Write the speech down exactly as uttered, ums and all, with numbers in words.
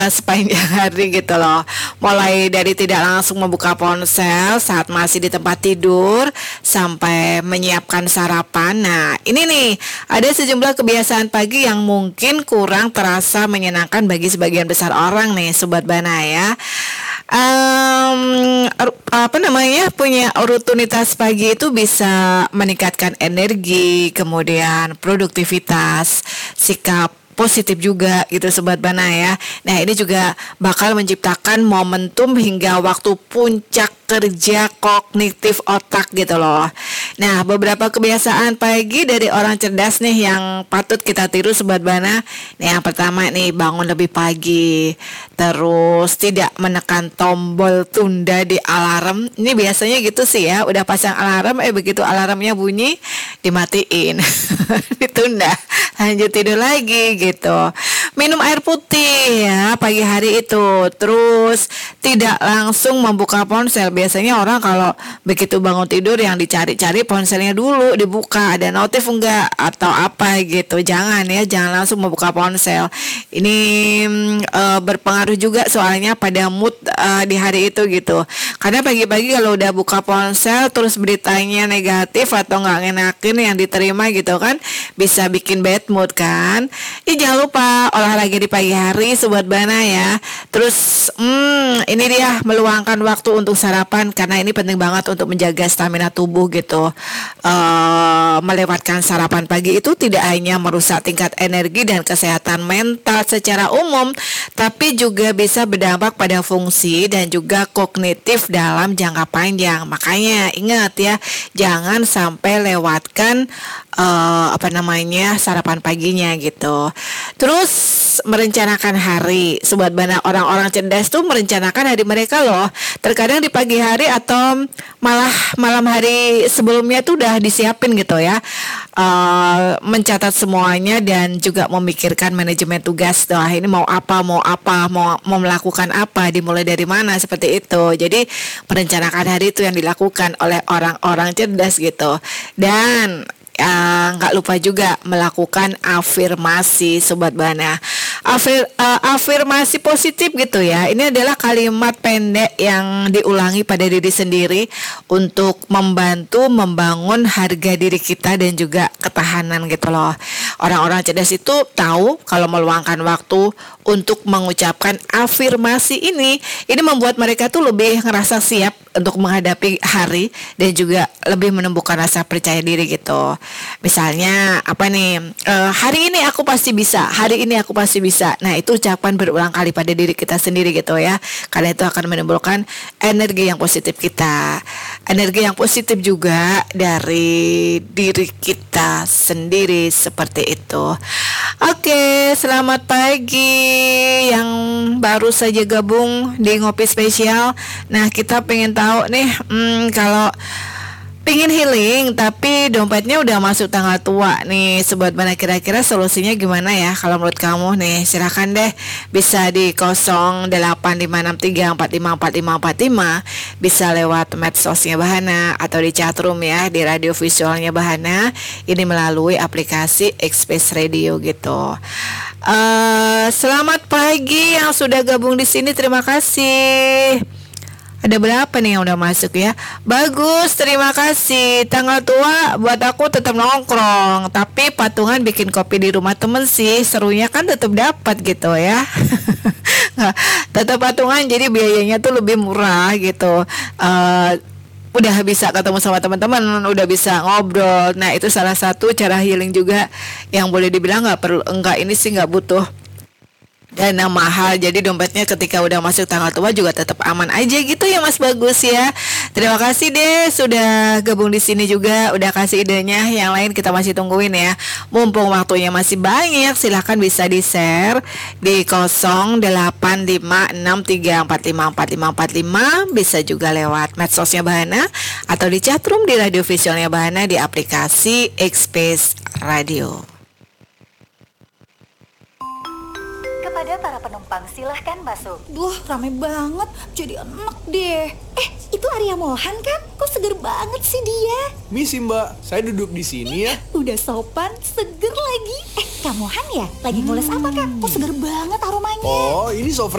sepanjang hari gitu loh. Mulai dari tidak langsung membuka ponsel saat masih di tempat tidur sampai menyiapkan sarapan. Nah, ini nih ada sejumlah kebiasaan pagi yang mungkin kurang terasa menyenangkan bagi sebagian besar orang nih, Sobat Bana ya. Um, apa namanya punya rutinitas pagi itu bisa meningkatkan energi, kemudian produktivitas, sikap positif juga gitu Sobat Bana ya. Nah ini juga bakal menciptakan momentum hingga waktu puncak kerja kognitif otak gitu loh. Nah beberapa kebiasaan pagi dari orang cerdas nih yang patut kita tiru Sobat Bana. Nih yang pertama nih, bangun lebih pagi. Terus tidak menekan tombol tunda di alarm. Ini biasanya gitu sih ya, udah pasang alarm eh begitu alarmnya bunyi dimatiin. Ditunda, lanjut tidur lagi gitu. Minum air putih ya pagi hari itu. Terus tidak langsung membuka ponsel. Biasanya orang kalau begitu bangun tidur yang dicari-cari ponselnya dulu, dibuka ada notif enggak atau apa gitu. Jangan ya, jangan langsung membuka ponsel. Ini e, berpengaruh juga soalnya pada mood e, di hari itu gitu. Karena pagi-pagi kalau udah buka ponsel terus beritanya negatif atau nggak ngenakin yang diterima gitu kan, bisa bikin bad mood kan. Ih, jangan lupa olahraga di pagi hari Sobat Bana ya. Terus hmm, ini dia meluangkan waktu untuk sarapan karena ini penting banget untuk menjaga stamina tubuh gitu. Uh, melewatkan sarapan pagi itu tidak hanya merusak tingkat energi dan kesehatan mental secara umum, tapi juga bisa berdampak pada fungsi dan juga kognitif dalam jangka panjang. Makanya ingat ya, jangan sampai lewatkan uh, apa namanya sarapan paginya gitu. Terus merencanakan hari Sobat Bana, orang-orang cerdas tuh merencanakan hari mereka loh. Terkadang di pagi hari atau malah malam hari sebelumnya tuh udah disiapin gitu ya, uh, mencatat semuanya dan juga memikirkan manajemen tugas. Wah ini mau apa, mau apa, mau mau melakukan apa, dimulai dari mana, seperti itu. Jadi merencanakan hari itu yang dilakukan oleh orang-orang cerdas gitu. Dan nggak uh, lupa juga melakukan afirmasi Sobat Bana. Afir, uh, afirmasi positif gitu ya. Ini adalah kalimat pendek yang diulangi pada diri sendiri untuk membantu membangun harga diri kita dan juga ketahanan gitu loh. Orang-orang cerdas itu tahu kalau meluangkan waktu untuk mengucapkan afirmasi ini, ini membuat mereka tuh lebih ngerasa siap untuk menghadapi hari dan juga lebih menumbuhkan rasa percaya diri gitu. Misalnya apa nih, e, hari ini aku pasti bisa, hari ini aku pasti bisa. Nah itu ucapan berulang kali pada diri kita sendiri gitu ya, karena itu akan menimbulkan energi yang positif kita. Energi yang positif juga dari diri kita sendiri, seperti itu. Oke, selamat pagi yang baru saja gabung di Ngopi Spesial. Nah kita pengen tahu nih, hmm, kalau pingin healing tapi dompetnya udah masuk tanggal tua nih Sobat Bana, kira-kira solusinya gimana ya kalau menurut kamu nih? Silahkan deh, bisa di nol delapan lima enam tiga empat lima empat lima empat lima, bisa lewat medsosnya Bahana atau di chatroom ya di radio visualnya Bahana, ini melalui aplikasi Express Radio gitu. Uh, selamat pagi yang sudah gabung di sini, terima kasih. Ada berapa nih yang udah masuk ya? Bagus, terima kasih. Tanggal tua buat aku tetap nongkrong, tapi patungan bikin kopi di rumah temen sih, serunya kan tetap dapat gitu ya. Tetap patungan jadi biayanya tuh lebih murah gitu. Uh, udah bisa ketemu sama teman-teman, udah bisa ngobrol. Nah itu salah satu cara healing juga yang boleh dibilang nggak perlu, enggak ini sih nggak butuh dana mahal, jadi dompetnya ketika udah masuk tanggal tua juga tetap aman aja gitu ya Mas Bagus ya. Terima kasih deh sudah gabung di sini juga, udah kasih idenya. Yang lain kita masih tungguin ya, mumpung waktunya masih banyak. Silahkan bisa di share di nol delapan lima enam tiga empat lima empat lima empat lima, bisa juga lewat medsosnya Bahana atau di chatroom di radio visualnya Bahana di aplikasi Express Radio. Kepada para penumpang silahkan masuk. Duh, rame banget, jadi enak deh. Eh, itu Arya Mohan kan? Kok seger banget sih dia? Misi mbak, saya duduk di sini ya. Udah sopan, seger lagi. Eh, Kak Mohan ya? Lagi ngules apa Kak? Kok seger banget aromanya? Oh, ini sofra